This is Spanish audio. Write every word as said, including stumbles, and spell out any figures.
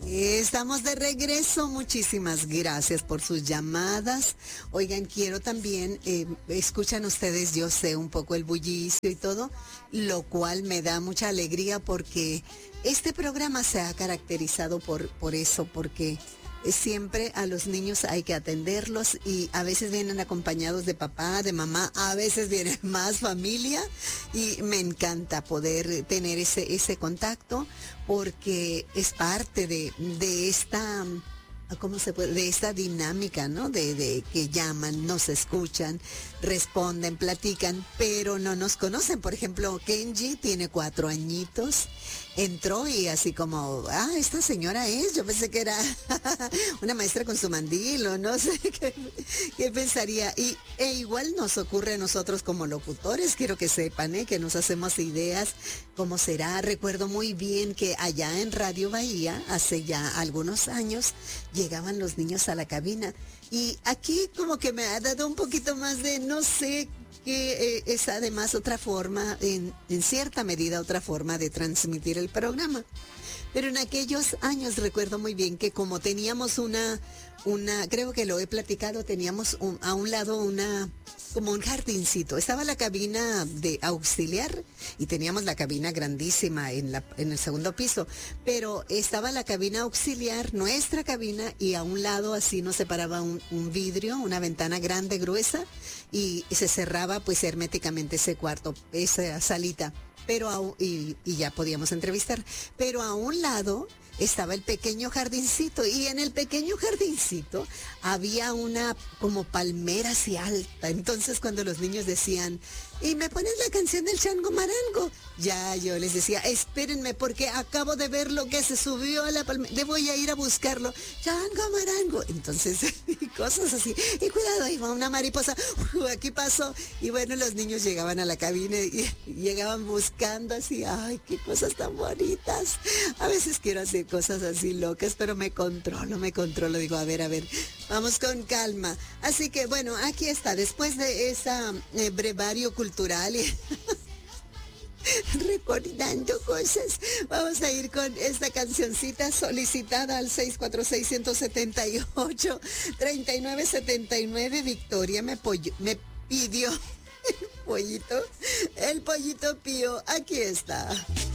Estamos de regreso, muchísimas gracias por sus llamadas. Oigan, quiero también, eh, escuchan ustedes, yo sé un poco el bullicio y todo, lo cual me da mucha alegría porque este programa se ha caracterizado por, por eso, porque siempre a los niños hay que atenderlos y a veces vienen acompañados de papá, de mamá, a veces viene más familia y me encanta poder tener ese, ese contacto porque es parte de, de esta, ¿cómo se puede? De esta dinámica, ¿no? De, de que llaman, nos escuchan, responden, platican, pero no nos conocen. Por ejemplo, Kenji tiene cuatro añitos. Entró y así como, ah, esta señora es, yo pensé que era una maestra con su mandil o no sé qué, qué pensaría. Y e igual nos ocurre a nosotros como locutores, quiero que sepan, ¿eh? Que nos hacemos ideas, cómo será. Recuerdo muy bien que allá en Radio Bahía, hace ya algunos años, llegaban los niños a la cabina. Y aquí como que me ha dado un poquito más de, no sé, que eh, es además otra forma, en, en cierta medida otra forma de transmitir el programa. Pero en aquellos años recuerdo muy bien que como teníamos una, una, creo que lo he platicado, teníamos un, a un lado una, como un jardincito. Estaba la cabina de auxiliar y teníamos la cabina grandísima en la, en el segundo piso. Pero estaba la cabina auxiliar, nuestra cabina, y a un lado así nos separaba un, un vidrio, una ventana grande, gruesa, y se cerraba pues herméticamente ese cuarto, esa salita. Pero a, y, y ya podíamos entrevistar. Pero a un lado estaba el pequeño jardincito y en el pequeño jardincito había una como palmera así alta. Entonces cuando los niños decían, y me pones la canción del Chango Marango, ya yo les decía, espérenme porque acabo de ver lo que se subió a la palmera, le voy a ir a buscarlo, Chango Marango. Entonces, cosas así, y cuidado, ahí va una mariposa, uh, aquí pasó, y bueno, los niños llegaban a la cabina y, y llegaban buscando así, ay, qué cosas tan bonitas. A veces quiero hacer cosas así locas, pero me controlo, me controlo, digo, a ver, a ver, vamos con calma. Así que bueno, aquí está, después de esa eh, brevario cultural y recordando cosas, vamos a ir con esta cancioncita solicitada al seis cuatro seis, uno siete ocho, tres nueve siete nueve. Victoria me, pollo, me pidió el pollito, el pollito pío, aquí está.